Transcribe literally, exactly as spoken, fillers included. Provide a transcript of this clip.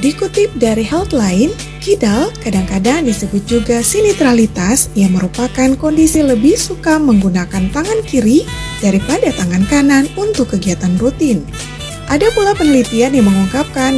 Dikutip dari Healthline, kidal kadang-kadang disebut juga sinetralitas yang merupakan kondisi lebih suka menggunakan tangan kiri daripada tangan kanan untuk kegiatan rutin. Ada pula penelitian yang mengungkapkan